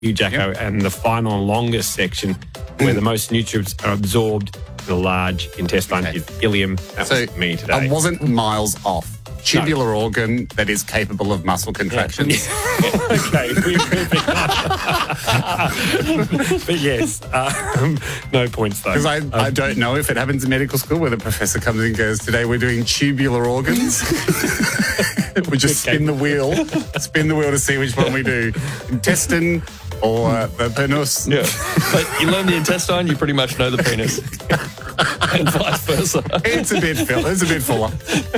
you, Jacko, and the final and longest section where the most nutrients are absorbed in the large intestine is ileum. That was me today. I wasn't miles off. Tubular organ that is capable of muscle contractions. Okay, we're moving on. But yes, no points though. Because I don't know if it happens in medical school where the professor comes in and goes, today we're doing tubular organs. We just spin the wheel to see which one we do. Intestine or the penis. Yeah. But you learn the intestine, you pretty much know the penis. And vice versa. It's a bit fuller.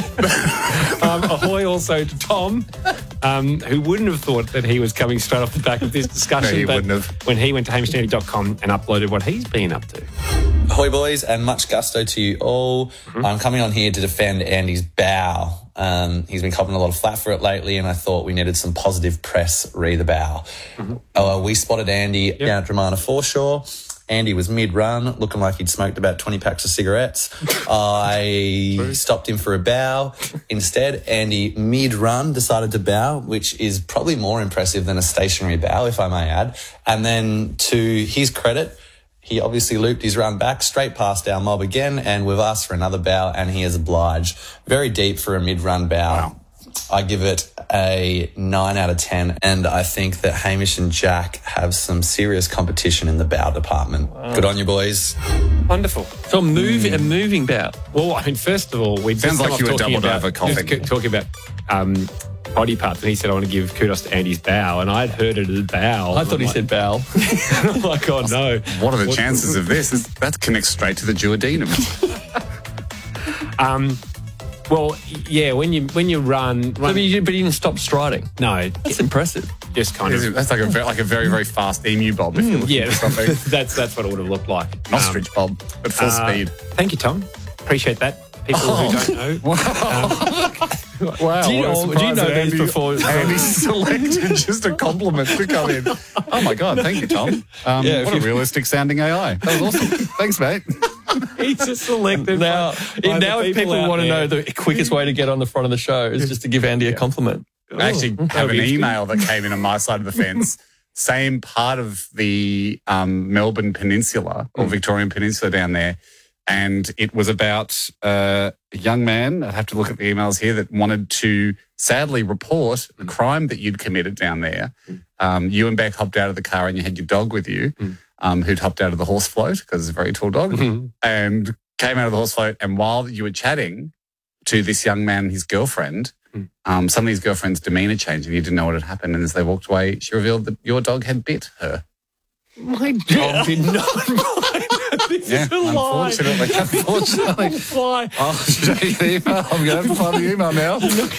Ahoy also to Tom, who wouldn't have thought that he was coming straight off the back of this discussion. No, he but wouldn't have. When he went to hamishandy.com and uploaded what he's been up to. Ahoy, boys, and much gusto to you all. I'm coming on here to defend Andy's bow. He's been copping a lot of flack for it lately, and I thought we needed some positive press re the bow. We spotted Andy down at Dramana Foreshore. Andy was mid-run, looking like he'd smoked about 20 packs of cigarettes. I stopped him for a bow. Instead, Andy, mid-run, decided to bow, which is probably more impressive than a stationary bow, if I may add. And then, to his credit, he obviously looped his run back straight past our mob again, and we've asked for another bow, and he has obliged. Very deep for a mid-run bow. Wow. I give it a 9 out of 10, and I think that Hamish and Jack have some serious competition in the bow department. Wow. Good on you, boys. Wonderful. So a moving bow. Well, I mean, first of all, we Sounds like you were doubled over coughing. Talking about body parts, and he said, I want to give kudos to Andy's bow, and I'd heard it as bow. I thought he said bow. I'm like, oh no. What are the chances of this? That connects straight to the duodenum. Well, yeah, when you run But you didn't stop striding. No, That's impressive. just kind of. That's like a very, very fast emu bob if you're looking for something. that's what it would have looked like. An ostrich bob at full speed. Thank you, Tom. Appreciate that. People who don't know. Wow. Do you know these before? Andy selected just a compliment to come in. Oh, my God. Thank you, Tom. What a realistic sounding AI. That was awesome. Thanks, mate. He's just selected. Now, if people want to know the quickest way to get on the front of the show is just to give Andy a compliment. I actually have an email that came in on my side of the fence. Same part of the Melbourne Peninsula or Victorian Peninsula down there. And it was about a young man, I'd have to look at the emails here, that wanted to sadly report a crime that you'd committed down there. You and Beck hopped out of the car and you had your dog with you, who'd hopped out of the horse float because it's a very tall dog, and came out of the horse float. And while you were chatting to this young man and his girlfriend, some of his girlfriend's demeanour changed and you didn't know what had happened. And as they walked away, she revealed that your dog had bit her. My dog did not mind. This is a lie. Unfortunately. Why? Oh, should I get the email? I'm going to have to find the email now.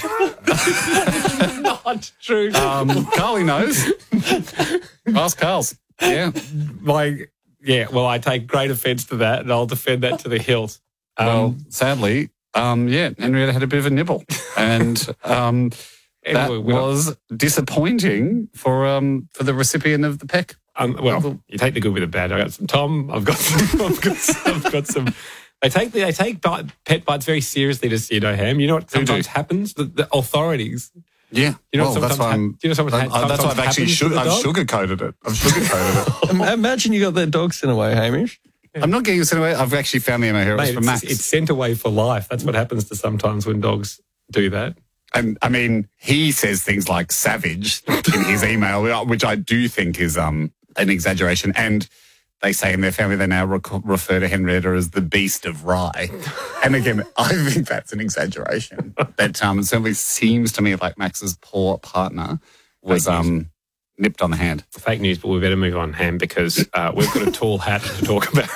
Not true. Carly knows. Ask Carl's. Yeah. Well, I take great offence to that, and I'll defend that to the hilt. Sadly, Henrietta had a bit of a nibble, and that was disappointing for the recipient of the peck. You take the good with the bad. I got some Tom. I've got some. They take pet bites very seriously, just so you know, Ham. You know what sometimes happens? The authorities. Yeah. You know that's why that's why I've actually sugarcoated it. I've sugarcoated it. Imagine you got that dog sent away, Hamish. I'm not getting it sent away. I've actually found the email here. It was from Max. It's sent away for life. That's what happens to sometimes when dogs do that. And I mean, he says things like savage in his email, which I do think is an exaggeration. And they say in their family they now refer to Henrietta as the beast of Rye. And again, I think that's an exaggeration. That it certainly seems to me like Max's poor partner was nipped on the hand. Fake news, but we better move on, Ham, because we've got a tall hat to talk about.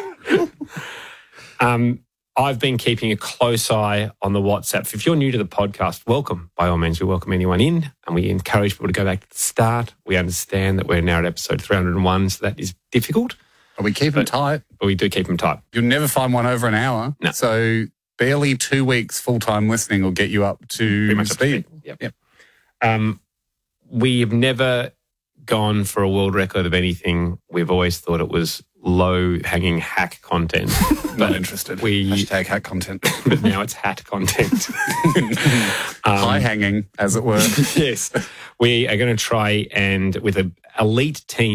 I've been keeping a close eye on the WhatsApp. If you're new to the podcast, welcome. By all means, we welcome anyone in, and we encourage people to go back to the start. We understand that we're now at episode 301, so that is difficult. But we keep them tight. But we do keep them tight. You'll never find one over an hour. No. So barely 2 weeks full-time listening will get you up to speed. Yep. We have never gone for a world record of anything. We've always thought it was low-hanging hack content. Not interested. Hashtag hack content. But now it's hat content. High-hanging, as it were. Yes. We are going to try and, with an elite team,